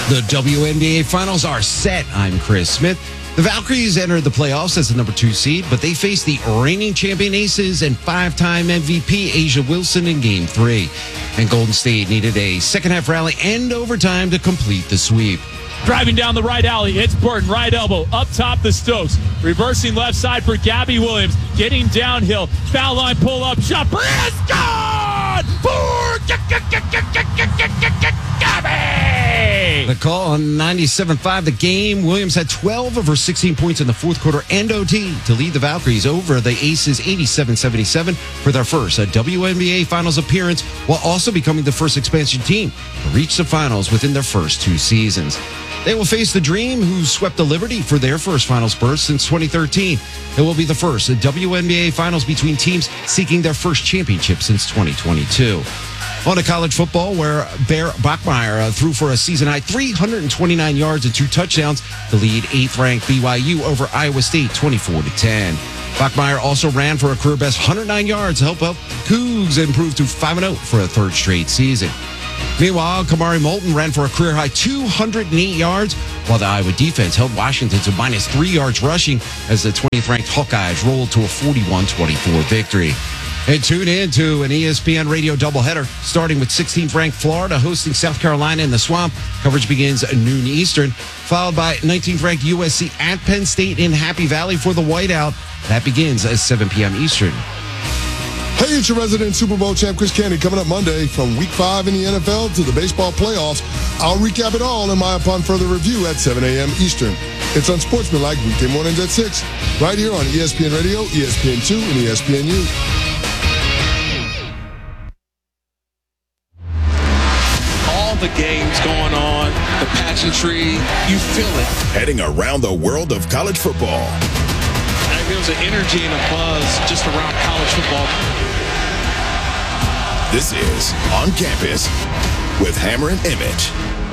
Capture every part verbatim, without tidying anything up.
The W N B A Finals are set. I'm Chris Smith. The Valkyries entered the playoffs as the number two seed, but they faced the reigning champion Aces and five-time M V P Asia Wilson in Game three. And Golden State needed a second-half rally and overtime to complete the sweep. Driving down the right alley, hits Burton, right elbow, up top the Stokes. Reversing left side for Gabby Williams. Getting downhill, foul line pull-up shot. Prescott for Gabby! The call on ninety-seven point five the game. Williams had twelve of her sixteen points in the fourth quarter and O T to lead the Valkyries over the Aces eighty-seven seventy-seven for their first W N B A Finals appearance, while also becoming the first expansion team to reach the finals within their first two seasons. They will face the Dream, who swept the Liberty for their first finals berth since twenty thirteen. It will be the first W N B A Finals between teams seeking their first championship since twenty twenty-two. On to college football, where Bear Bachmeier uh, threw for a season-high three hundred twenty-nine yards and two touchdowns to lead eighth-ranked B Y U over Iowa State twenty-four to ten. Bachmeier also ran for a career-best one hundred nine yards to help out Cougs improve to five and oh for a third straight season. Meanwhile, Kamari Moulton ran for a career-high two hundred eight yards, while the Iowa defense held Washington to minus three yards rushing as the twentieth-ranked Hawkeyes rolled to a forty-one twenty-four victory. And tune in to an E S P N radio doubleheader, starting with sixteenth-ranked Florida hosting South Carolina in the Swamp. Coverage begins at noon Eastern, followed by nineteenth-ranked U S C at Penn State in Happy Valley for the Whiteout. That begins at seven p.m. Eastern. Hey, it's your resident Super Bowl champ, Chris Candy, coming up Monday from Week five in the N F L to the baseball playoffs. I'll recap it all in my Upon Further review at seven a.m. Eastern. It's Unsportsmanlike weekday mornings at six, right here on E S P N Radio, E S P N two, and E S P N U. All the games going on, the pageantry, you feel it. Heading around the world of college football. And there was an energy and a buzz just around college football. This is On Campus with Hammer and Emmett.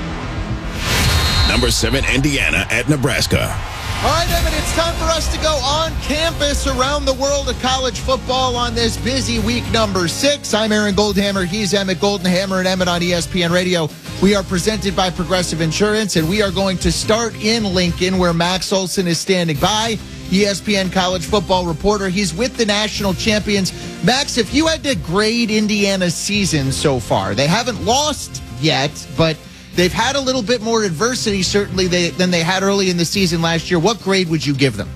Number seven, Indiana at Nebraska. All right, Emmett, it's time for us to go on campus around the world of college football on this busy week number six. I'm Aaron Goldhammer. He's Emmett Goldenhammer, and Emmett on E S P N Radio. We are presented by Progressive Insurance, and we are going to start in Lincoln, where Max Olson is standing by, E S P N college football reporter. He's with the national champions. Max, if you had to grade Indiana's season so far, they haven't lost yet, but they've had a little bit more adversity, certainly, they, than they had early in the season last year. What grade would you give them?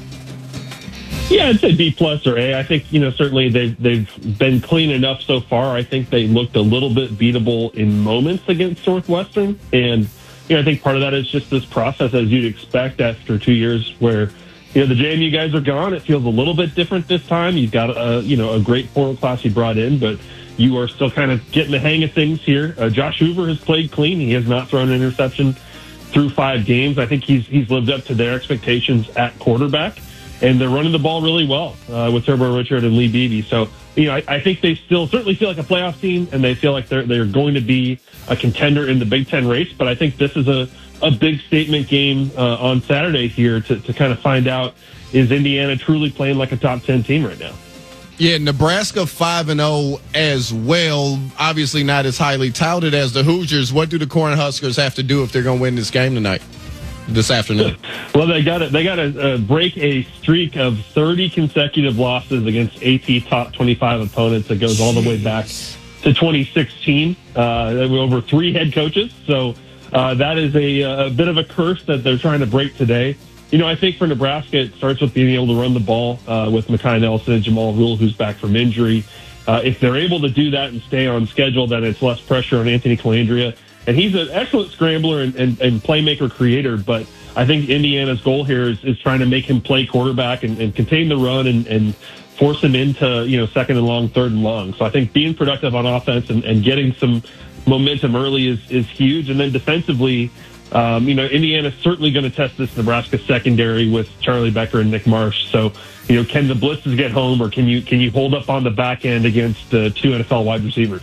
Yeah, I'd say B plus or A. I think, you know, certainly they've, they've been clean enough so far. I think they looked a little bit beatable in moments against Northwestern. And, you know, I think part of that is just this process, as you'd expect after two years where, you know, the J M U guys are gone. It feels a little bit different this time. You've got, a, you know, a great portal class you brought in, but you are still kind of getting the hang of things here. Uh, Josh Hoover has played clean. He has not thrown an interception through five games. I think he's he's lived up to their expectations at quarterback, and they're running the ball really well uh, with Turbo Richard and Lee Beebe. So, you know, I, I think they still certainly feel like a playoff team, and they feel like they're they're going to be a contender in the Big Ten race. But I think this is a, a big statement game uh, on Saturday here to, to kind of find out, is Indiana truly playing like a top ten team right now? Yeah, Nebraska five and oh as well. Obviously not as highly touted as the Hoosiers. What do the Cornhuskers have to do if they're going to win this game tonight, this afternoon? Well, they got to they got to uh, break a streak of thirty consecutive losses against A P top twenty-five opponents that goes all the way back to twenty sixteen. Uh, over three head coaches, so uh, that is a, a bit of a curse that they're trying to break today. You know, I think for Nebraska, it starts with being able to run the ball uh, with Mekhi Nelson and Jamal Rule, who's back from injury. Uh, if they're able to do that and stay on schedule, then it's less pressure on Anthony Calandria. And he's an excellent scrambler and, and, and playmaker creator, but I think Indiana's goal here is, is trying to make him play quarterback and, and contain the run and, and force him into, you know, second and long, third and long. So I think being productive on offense and, and getting some momentum early is, is huge. And then defensively, Um, you know, Indiana's certainly going to test this Nebraska secondary with Charlie Becker and Nick Marsh. So, you know, can the blitzes get home, or can you can you hold up on the back end against uh, two N F L wide receivers?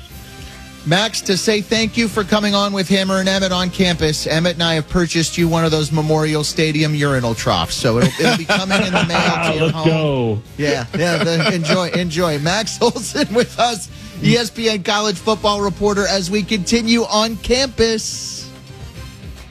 Max, to say thank you for coming on with Hammer and Emmett on campus. Emmett and I have purchased you one of those Memorial Stadium urinal troughs, so it'll, it'll be coming in the mail to your Let's home. go. Yeah, yeah. The, enjoy, enjoy. Max Olson with us, E S P N college football reporter, as we continue on campus.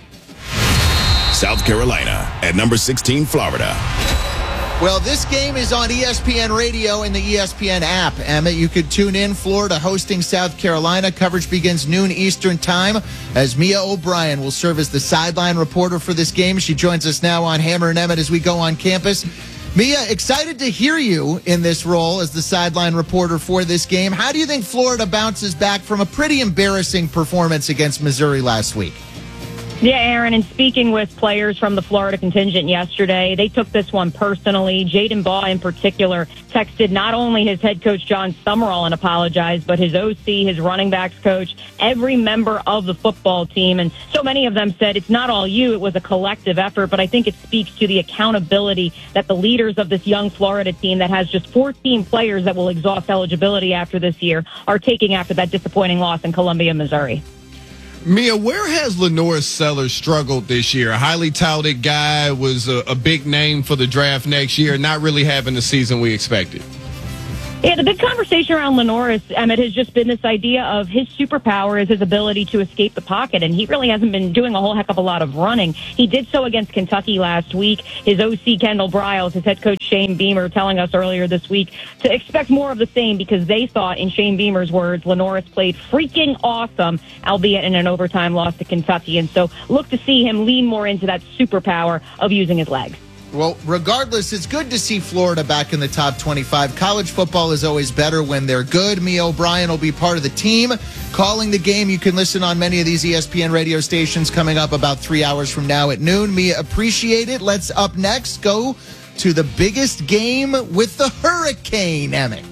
South Carolina at number sixteen, Florida. Well, this game is on E S P N Radio and the E S P N app. Emmett, you could tune in. Florida hosting South Carolina. Coverage begins noon Eastern time as Mia O'Brien will serve as the sideline reporter for this game. She joins us now on Hammer and Emmett as we go on campus. Mia, excited to hear you in this role as the sideline reporter for this game. How do you think Florida bounces back from a pretty embarrassing performance against Missouri last week? Yeah, Aaron, and speaking with players from the Florida contingent yesterday, they took this one personally. Jaden Baugh, in particular, texted not only his head coach, John Summerall, and apologized, but his O C, his running backs coach, every member of the football team. And so many of them said, it's not all you, it was a collective effort, but I think it speaks to the accountability that the leaders of this young Florida team that has just fourteen players that will exhaust eligibility after this year are taking after that disappointing loss in Columbia, Missouri. Mia, where has Lenoris Sellers struggled this year? A highly touted guy, was a, a big name for the draft next year, not really having the season we expected. Yeah, the big conversation around Lenoris, Emmett, has just been this idea of his superpower is his ability to escape the pocket, and he really hasn't been doing a whole heck of a lot of running. He did so against Kentucky last week. His O C, Kendall Briles, his head coach, Shane Beamer, telling us earlier this week to expect more of the same because they thought, in Shane Beamer's words, Lenoris played freaking awesome, albeit in an overtime loss to Kentucky. And so look to see him lean more into that superpower of using his legs. Well, regardless, it's good to see Florida back in the top twenty-five. College football is always better when they're good. Mia O'Brien will be part of the team calling the game. You can listen on many of these E S P N radio stations coming up about three hours from now at noon. Mia, appreciate it. Let's up next go to the biggest game with the Hurricane, Emmett.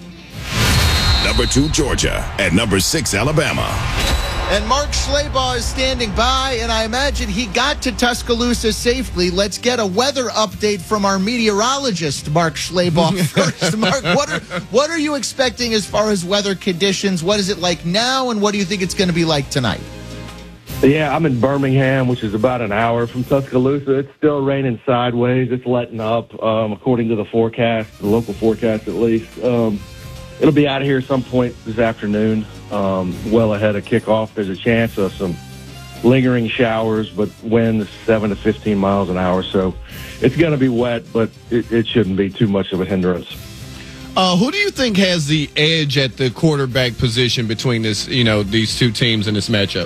Number two, Georgia at number six, Alabama. And Mark Schleybaugh is standing by, and I imagine he got to Tuscaloosa safely. Let's get a weather update from our meteorologist, Mark Schleybaugh, first. Mark, what are, what are you expecting as far as weather conditions? What is it like now, and what do you think it's going to be like tonight? Yeah, I'm in Birmingham, which is about an hour from Tuscaloosa. It's still raining sideways. It's letting up, um, according to the forecast, the local forecast at least. Um, it'll be out of here at some point this afternoon. Um, well ahead of kickoff. There's a chance of some lingering showers, but winds seven to fifteen miles an hour. So it's going to be wet, but it, it shouldn't be too much of a hindrance. Uh, who do you think has the edge at the quarterback position between this, you know, these two teams in this matchup?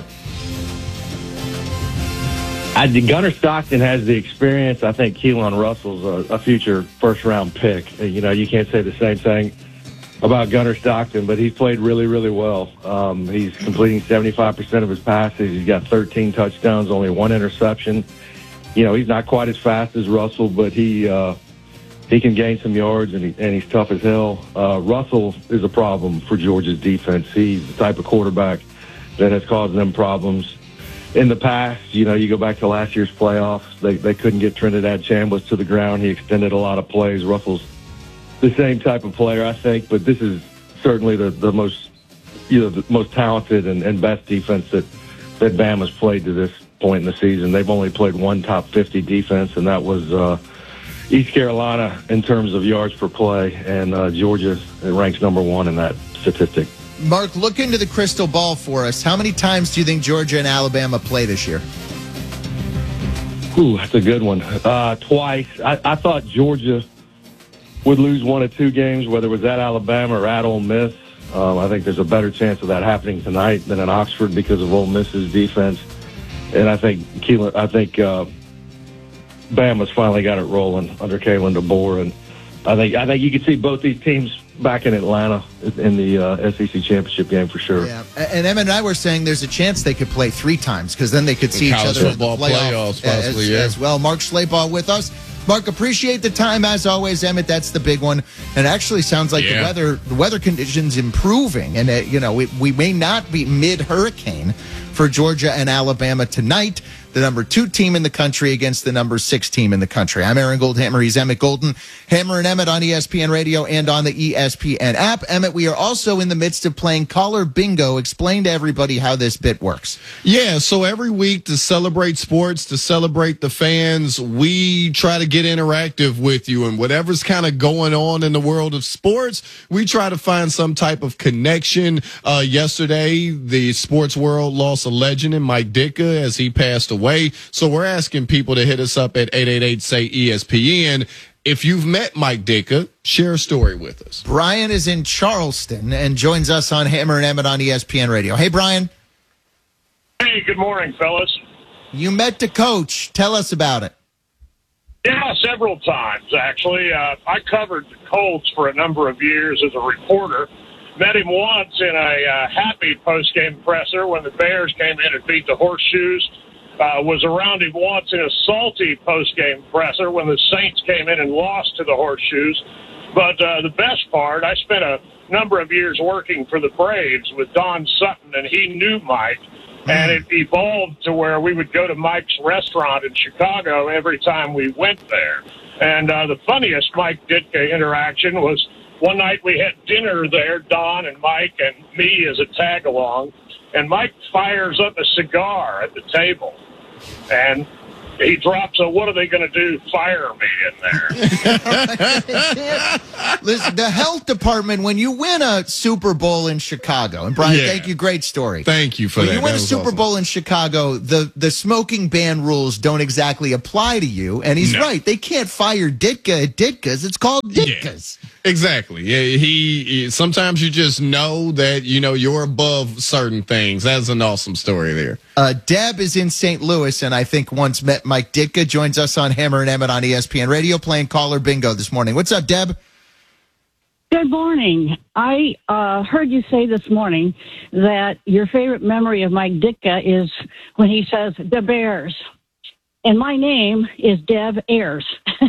I, Gunnar Stockton has the experience. I think Keelan Russell's a, a future first-round pick. You know, you can't say the same thing about Gunnar Stockton, but he's played really, really well. Um, he's completing seventy-five percent of his passes. He's got thirteen touchdowns, only one interception. You know, he's not quite as fast as Russell, but he uh, he can gain some yards, and, he, and he's tough as hell. Uh, Russell is a problem for Georgia's defense. He's the type of quarterback that has caused them problems in the past. You know, you go back to last year's playoffs, they, they couldn't get Trinidad Chambliss to the ground. He extended a lot of plays. Russell's the same type of player, I think, but this is certainly the, the most, you know, the most talented and, and best defense that, that Bama's played to this point in the season. They've only played one top fifty defense, and that was uh, East Carolina in terms of yards per play, and uh, Georgia ranks number one in that statistic. Mark, look into the crystal ball for us. How many times do you think Georgia and Alabama play this year? Ooh, that's a good one. Uh, twice. I, I thought Georgia would lose one of two games, whether it was at Alabama or at Ole Miss. Um, I think there's a better chance of that happening tonight than in Oxford because of Ole Miss's defense. And I think Keelan, I think uh, Bama's finally got it rolling under Kalen DeBoer, and I think I think you can see both these teams back in Atlanta in the uh, S E C championship game for sure. Yeah, and Emmett and I were saying there's a chance they could play three times because then they could see each other in the playoff playoffs, possibly, as, yeah. as well. Mark Schleybaugh with us. Mark, appreciate the time as always, Emmett. That's the big one. And it actually sounds like yeah. the weather, the weather conditions improving, and uh, you know we, we may not be mid hurricane for Georgia and Alabama tonight. The number two team in the country against the number six team in the country. I'm Aaron Goldhammer. He's Emmett Golden. Hammer and Emmett on E S P N Radio and on the E S P N app. Emmett, we are also in the midst of playing Caller Bingo. Explain to everybody how this bit works. Yeah, so every week to celebrate sports, to celebrate the fans, we try to get interactive with you. And whatever's kind of going on in the world of sports, we try to find some type of connection. Uh, yesterday, the sports world lost a legend in Mike Ditka as he passed away. way. So we're asking people to hit us up at eight eight eight, say E S P N. If you've met Mike Ditka, share a story with us. Brian is in Charleston and joins us on Hammer and Emmett on E S P N Radio. Hey, Brian. Hey, good morning, fellas. You met the coach. Tell us about it. Yeah, several times, actually. Uh, I covered the Colts for a number of years as a reporter. Met him once in a uh, happy post-game presser when the Bears came in and beat the Horseshoes. Uh, was around him once in a salty post-game presser when the Saints came in and lost to the Horseshoes. But uh, the best part, I spent a number of years working for the Braves with Don Sutton, and he knew Mike. And it evolved to where we would go to Mike's restaurant in Chicago every time we went there. And uh, the funniest Mike Ditka interaction was one night we had dinner there, Don and Mike and me as a tag-along. And Mike fires up a cigar at the table. And he drops a, what are they going to do, fire me in there. Listen, the health department, when you win a Super Bowl in Chicago, and Brian, Yeah. thank you, great story. Thank you for when that. you win That a was Super awesome. Bowl in Chicago, the, the smoking ban rules don't exactly apply to you. And he's No. right. They can't fire Ditka at Ditka's. It's called Ditka's. Exactly. Yeah, he, he sometimes you just know that, you know, you're above certain things. That's an awesome story there. Uh, Deb is in Saint Louis, and I think once met Mike Ditka, joins us on Hammer and Emmett on E S P N Radio, playing caller bingo this morning. What's up, Deb? Good morning. I uh, heard you say this morning that your favorite memory of Mike Ditka is when he says, the Bears. And my name is Deb Ayers.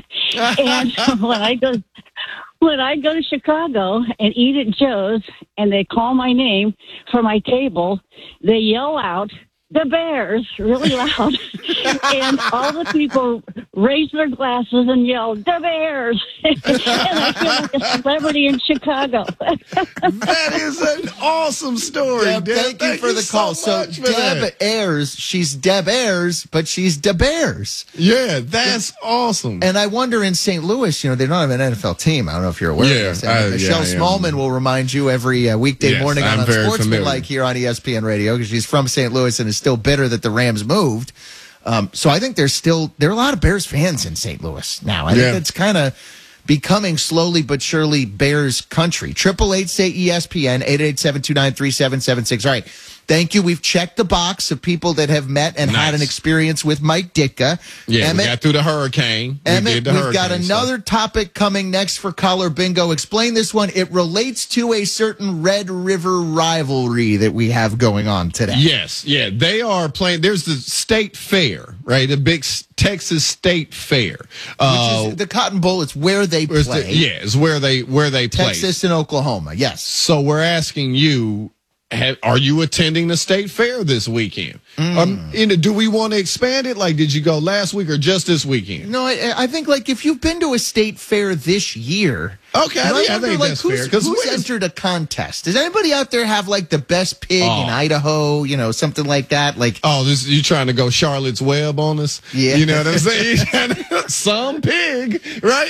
And when I go... When I go to Chicago and eat at Joe's and they call my name for my table, they yell out, the Bears, really loud. And all the people raise their glasses and yell, the Bears. And I feel like a celebrity in Chicago. That is an awesome story, Deb, Deb. thank you for the so call. So, much for Deb that. Ayers, she's Deb Ayers, but she's De Bears. Yeah, that's awesome. And I wonder in Saint Louis, you know, they don't have an N F L team. I don't know if you're aware Yeah, of this. And I- Michelle yeah, I am. Smallman will remind you every uh, weekday Yes, morning I'm on very Unsportsmanlike familiar. here on E S P N Radio because she's from Saint Louis and is still bitter that the Rams moved. Um, so I think there's still there are a lot of Bears fans in Saint Louis now. I Yeah. think it's kind of becoming slowly but surely Bears country. Triple eight say E S P N eight eight seven two nine three seven seven six. All right. Thank you. We've checked the box of people that have met and had Nice. an experience with Mike Ditka. Yeah, Emmett, we got through the hurricane. We Emmett, did the we've got hurricane stuff. another topic coming next for Caller Bingo. Explain this one. It relates to a certain Red River rivalry that we have going on today. Yes, yeah, they are playing. There's the state fair, right? The big s- Texas State Fair. Uh, Which is the Cotton Bowl. It's where they where's play. the- yeah, is where they where they play. Texas and Oklahoma. Yes. So we're asking you, have, are you attending the state fair this weekend? Mm. Um, and do we want to expand it? Like, did you go last week or just this weekend? No, I, I think like if you've been to a state fair this year. Okay, you know, yeah, I wonder, think like, that's who's, fair, 'cause who's when is- entered a contest? Does anybody out there have like the best pig Oh. in Idaho? You know, something like that. Like, Oh, this you trying to go Charlotte's Web on us? Yeah. You know what I'm saying? Some pig, right?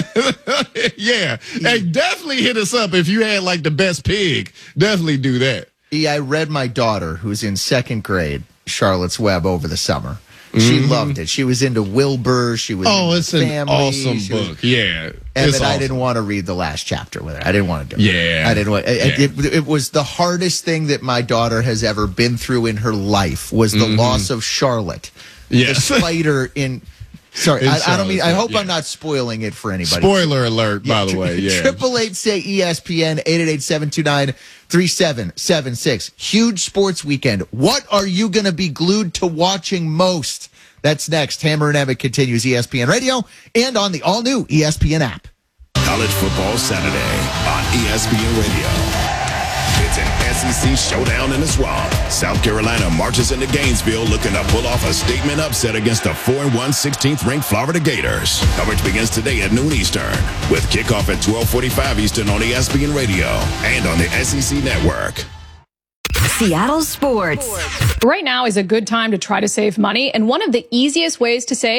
Yeah. Hey, definitely hit us up if you had like the best pig. Definitely do that. yeah, I read my daughter, who's in second grade, Charlotte's Web over the summer. She Mhm. loved it. She was into Wilbur. She was Oh, into it's an family. awesome She was- book. Yeah. And It's then I awesome. didn't want to read the last chapter with her. I didn't want to do it. Yeah. I didn't want. It, Yeah. it, it was the hardest thing that my daughter has ever been through in her life was the Mhm. loss of Charlotte, Yes. the spider in. Sorry, In I, I don't mean. I Charlotte's hope Web, I'm not spoiling it for anybody. Spoiler alert, by the way. Yeah. Triple eight say E S P N eight eight eight seven two nine three seven seven six. Huge sports weekend. What are you going to be glued to watching most? That's next. Hammer and Emmett continues E S P N Radio and on the all new E S P N app. College Football Saturday on E S P N Radio. It's an S E C showdown in the swamp. South Carolina marches into Gainesville looking to pull off a statement upset against the four and one sixteenth ranked Florida Gators. Coverage begins today at noon Eastern with kickoff at twelve forty-five Eastern on E S P N Radio and on the S E C Network. Seattle Sports. Right now is a good time to try to save money, and one of the easiest ways to save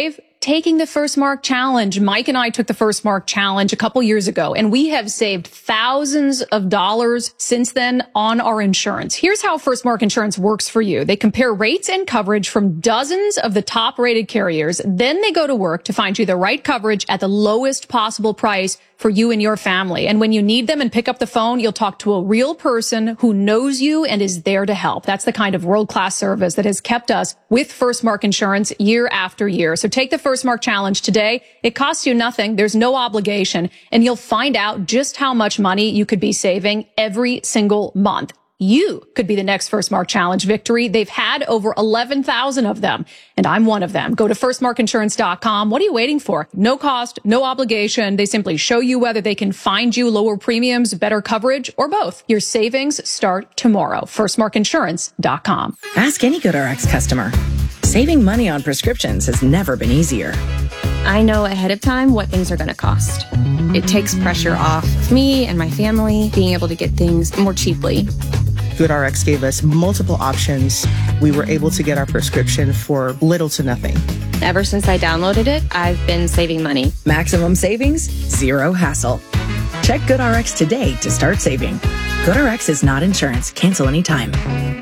taking the First Mark Challenge. Mike and I took the First Mark Challenge a couple years ago, and we have saved thousands of dollars since then on our insurance. Here's how First Mark Insurance works for you. They compare rates and coverage from dozens of the top rated carriers. Then they go to work to find you the right coverage at the lowest possible price for you and your family. And when you need them and pick up the phone, you'll talk to a real person who knows you and is there to help. That's the kind of world-class service that has kept us with First Mark Insurance year after year. So take the First Mark Challenge today. It costs you nothing. There's no obligation. And you'll find out just how much money you could be saving every single month. You could be the next First Mark Challenge victory. They've had over eleven thousand of them, and I'm one of them. Go to first mark insurance dot com. What are you waiting for? No cost, no obligation. They simply show you whether they can find you lower premiums, better coverage, or both. Your savings start tomorrow. first mark insurance dot com. Ask any GoodRx customer. Saving money on prescriptions has never been easier. I know ahead of time what things are going to cost. It takes pressure off of me and my family being able to get things more cheaply. GoodRx gave us multiple options. We were able to get our prescription for little to nothing. Ever since I downloaded it, I've been saving money. Maximum savings, zero hassle. Check GoodRx today to start saving. GoodRx is not insurance. Cancel anytime.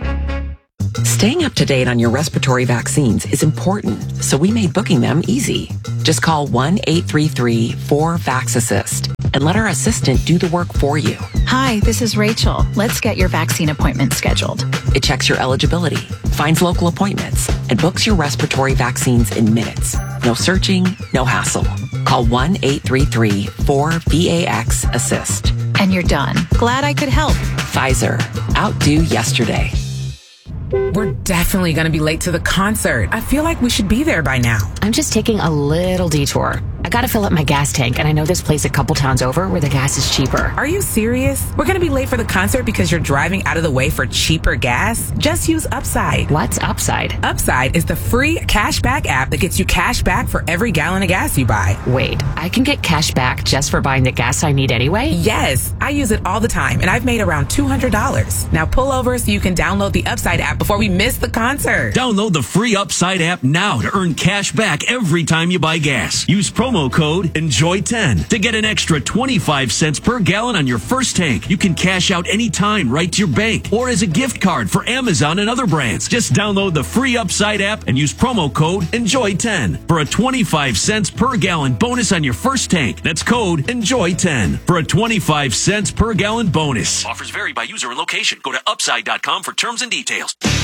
Staying up to date on your respiratory vaccines is important, so we made booking them easy. Just call one eight three three four VAX-ASSIST and let our assistant do the work for you. Hi, this is Rachel. Let's get your vaccine appointment scheduled. It checks your eligibility, finds local appointments, and books your respiratory vaccines in minutes. No searching, no hassle. Call one eight three three four VAX-ASSIST. And you're done. Glad I could help. Pfizer. Outdo yesterday. We're definitely going to be late to the concert. I feel like we should be there by now. I'm just taking a little detour. I gotta fill up my gas tank, and I know this place a couple towns over where the gas is cheaper. Are you serious? We're gonna be late for the concert because you're driving out of the way for cheaper gas? Just use Upside. What's Upside? Upside is the free cashback app that gets you cash back for every gallon of gas you buy. Wait, I can get cash back just for buying the gas I need anyway? Yes, I use it all the time, and I've made around two hundred dollars. Now pull over so you can download the Upside app before we miss the concert. Download the free Upside app now to earn cash back every time you buy gas. Use promo code enjoy ten to get an extra twenty-five cents per gallon on your first tank. You can cash out anytime right to your bank or as a gift card for Amazon and other brands. Just download the free Upside app and use promo code enjoy ten for a twenty-five cents per gallon bonus on your first tank. That's code enjoy ten for a twenty-five cents per gallon bonus. Offers vary by user and location. Go to upside dot com for terms and details.